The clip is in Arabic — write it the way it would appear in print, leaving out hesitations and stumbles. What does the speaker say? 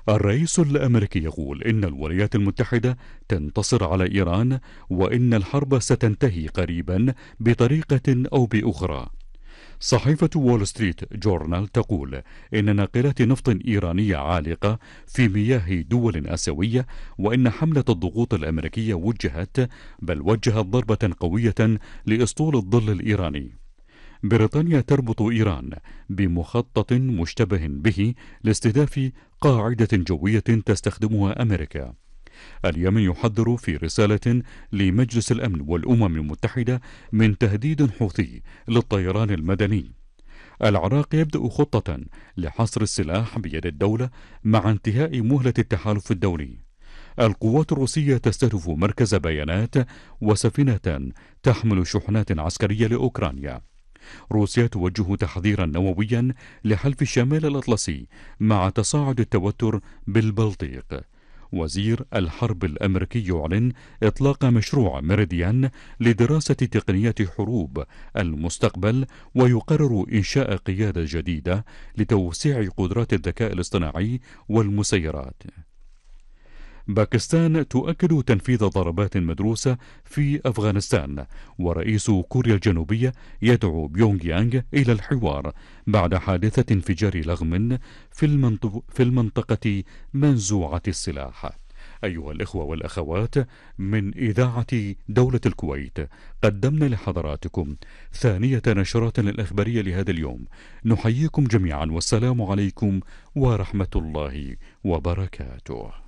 الرئيس الأمريكي يقول إن الولايات المتحدة تنتصر على إيران، وإن الحرب ستنتهي قريبا بطريقة أو بأخرى. صحيفة وول ستريت جورنال تقول إن ناقلات نفط إيرانية عالقة في مياه دول آسيوية، وإن حملة الضغوط الأمريكية وجهت ضربة قوية لأسطول الظل الإيراني. بريطانيا تربط إيران بمخطط مشتبه به لاستهداف قاعدة جوية تستخدمها أمريكا. اليمن يحذر في رسالة لمجلس الأمن والأمم المتحدة من تهديد حوثي للطيران المدني. العراق يبدأ خطة لحصر السلاح بيد الدولة مع انتهاء مهلة التحالف الدولي. القوات الروسية تستهدف مركز بيانات وسفينة تحمل شحنات عسكرية لأوكرانيا. روسيا توجه تحذيرا نوويا لحلف الشمال الأطلسي مع تصاعد التوتر بالبلطيق. وزير الحرب الأمريكي يعلن إطلاق مشروع ميريديان لدراسة تقنيات حروب المستقبل، ويقرر إنشاء قيادة جديدة لتوسيع قدرات الذكاء الاصطناعي والمسيرات. باكستان تؤكد تنفيذ ضربات مدروسة في أفغانستان، ورئيس كوريا الجنوبية يدعو بيونغ يانغ إلى الحوار بعد حادثة انفجار لغم في المنطقة منزوعة السلاح. أيها الإخوة والأخوات، من إذاعة دولة الكويت قدمنا لحضراتكم ثانية نشرات الإخبارية لهذا اليوم. نحييكم جميعا، والسلام عليكم ورحمة الله وبركاته.